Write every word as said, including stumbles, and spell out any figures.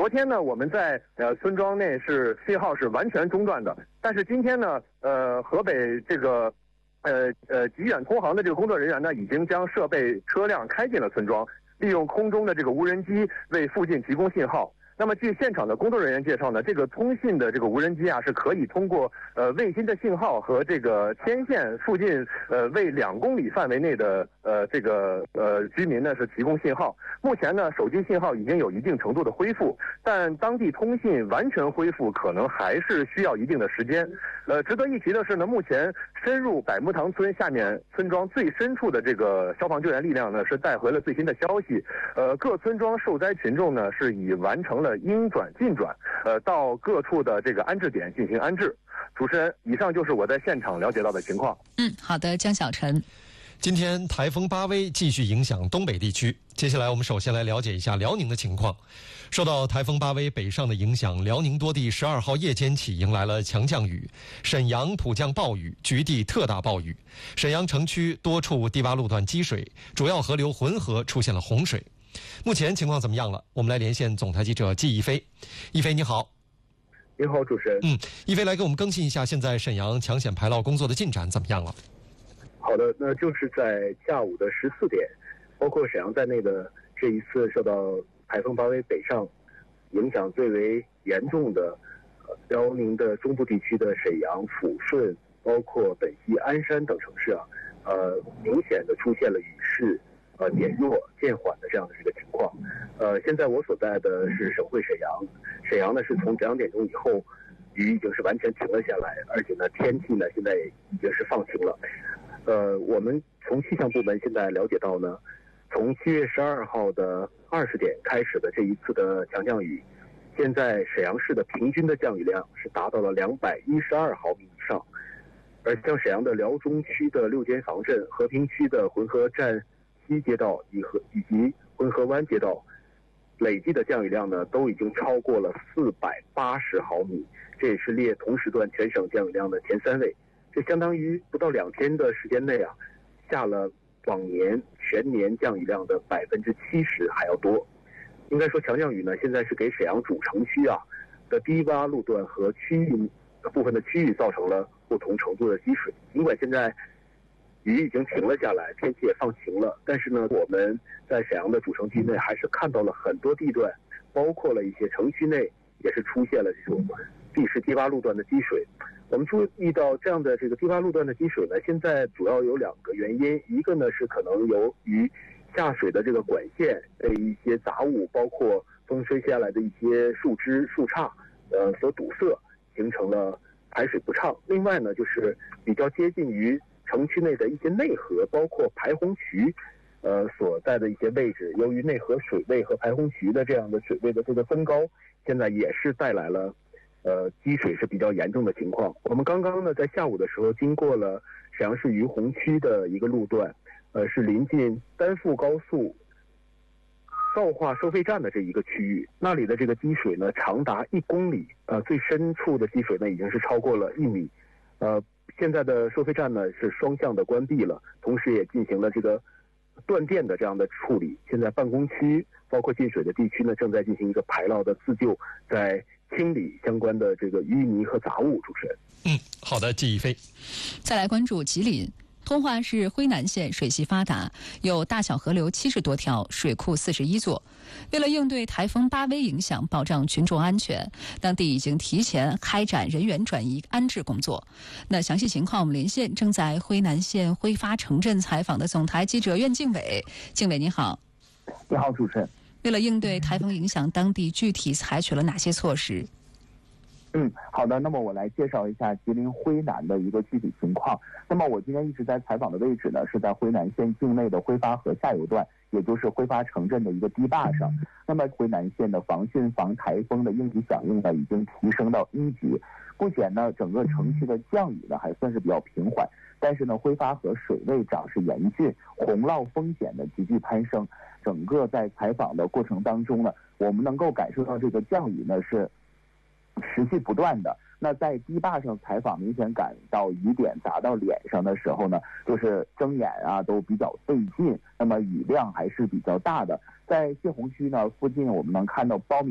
昨天呢，我们在呃村庄内是信号是完全中断的，但是今天呢，呃，河北这个呃呃极远通航的这个工作人员呢，已经将设备车辆开进了村庄，利用空中的这个无人机为附近提供信号。那么据现场的工作人员介绍呢，这个通信的这个无人机啊，是可以通过呃卫星的信号和这个天线附近呃为两公里范围内的呃这个呃居民呢是提供信号。目前呢，手机信号已经有一定程度的恢复，但当地通信完全恢复可能还是需要一定的时间。呃，值得一提的是呢，目前深入百木塘村下面村庄最深处的这个消防救援力量呢，是带回了最新的消息。呃，各村庄受灾群众呢是已完成了应转尽转，呃，到各处的这个安置点进行安置。主持人，以上就是我在现场了解到的情况。 嗯，好的，江小晨。 今天台风巴威继续影响东北地区，接下来我们首先来了解一下辽宁的情况。受到台风巴威北上的影响，辽宁多地十二号夜间起迎来了强降雨，沈阳普降暴雨，局地特大暴雨。沈阳城区多处低洼路段积水，主要河流浑河出现了洪水。目前情况怎么样了？我们来连线总台记者季一飞。一飞你好。 你好，主持人。 嗯，一飞来给我们更新一下现在沈阳抢险排涝工作的进展怎么样了？ 好的，那就是在下午的十四点，包括沈阳在内的这一次受到台风巴威北上影响最为严重的呃辽宁的中部地区的沈阳、抚顺，包括本溪、鞍山等城市啊，呃，明显的出现了雨势呃减弱、渐缓的这样的这个情况。呃，现在我所在的是省会沈阳，沈阳呢是从两点钟以后，雨已经是完全停了下来，而且呢天气呢现在已经是放晴了。呃，我们从气象部门现在了解到呢，从七月十二号的二十点开始的这一次的强降雨，现在沈阳市的平均的降雨量是达到了两百一十二毫米以上，而像沈阳的辽中区的六间房镇、和平区的浑河站西街道以和以及浑河湾街道，累计的降雨量呢都已经超过了四百八十毫米，这也是列同时段全省降雨量的前三位。这相当于不到两天的时间内啊，下了往年全年降雨量的百分之七十还要多。应该说强降雨呢，现在是给沈阳主城区啊的低洼路段和区域部分的区域造成了不同程度的积水。尽管现在雨已经停了下来，天气也放晴了，但是呢，我们在沈阳的主城区内还是看到了很多地段，包括了一些城区内也是出现了这种地势低洼路段的积水。我们注意到这样的这个低洼路段的积水呢，现在主要有两个原因，一个呢是可能由于下水的这个管线的一些杂物，包括风吹下来的一些树枝、树杈，呃所堵塞，形成了排水不畅。另外呢，就是比较接近于城区内的一些内河，包括排洪渠，呃所在的一些位置，由于内河水位和排洪渠的这样的水位的这个增高，现在也是带来了呃，积水是比较严重的情况。我们刚刚呢，在下午的时候经过了沈阳市于洪区的一个路段，呃，是临近丹阜高速造化收费站的这一个区域，那里的这个积水呢，长达一公里，呃，最深处的积水呢，已经是超过了一米。呃，现在的收费站呢是双向的关闭了，同时也进行了这个断电的这样的处理。现在办公区包括进水的地区呢，正在进行一个排涝的自救，在清理相关的这个淤泥和杂物。主持人， 嗯，好的，季一飞。 再来关注吉林。通化市辉南县水系发达，有大小河流七十多条，水库四十一座。为了应对台风巴威影响，保障群众安全，当地已经提前开展人员转移安置工作。那详细情况，我们连线正在辉南县辉发城镇采访的总台记者苑静伟。静伟，你好。 你好，主持人。 为了应对台风影响，当地具体采取了哪些措施？ 嗯，好的。那么我来介绍一下吉林辉南的一个具体情况。那么我今天一直在采访的位置呢，是在辉南县境内的辉发河下游段，也就是辉发城镇的一个堤坝上。那么辉南县的防汛防台风的应急响应呢，已经提升到一级。目前呢，整个城区的降雨呢还算是比较平缓，但是呢，辉发河水位涨势严峻，洪涝风险的急剧攀升。整个在采访的过程当中呢，我们能够感受到这个降雨呢是持续不断的。那在堤坝上采访，明显感到雨点砸到脸上的时候呢，就是睁眼啊都比较费劲。那么雨量还是比较大的。在泄洪区呢附近，我们能看到苞米